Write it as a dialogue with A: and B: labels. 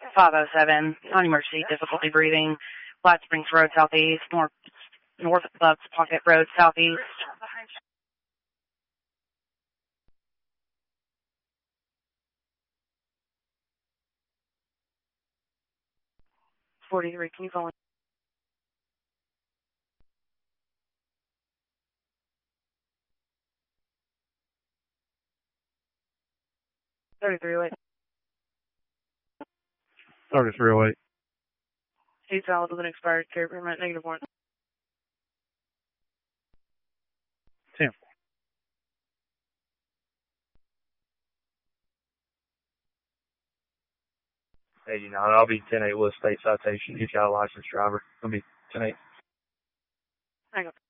A: 507, on emergency, difficulty breathing, Flat Springs Road southeast, north of Bucks Pocket Road southeast. .43, can you call in? 3308.
B: 3308.
A: He's valid with an expired care permit, -1.
B: 10. I'll be 10-8 with state citation. He's got a licensed driver. I'll be 10-8.
A: Hang on.